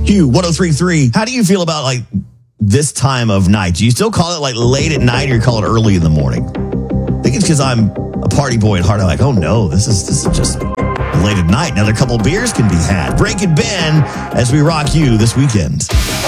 Q1033. How do you feel about like this time of night? Do you still call it like late at night or you call it early in the morning? I think it's because I'm a party boy at heart. I'm like, oh no, this is just late at night. Another couple beers can be had. Breaking Ben as we rock you this weekend.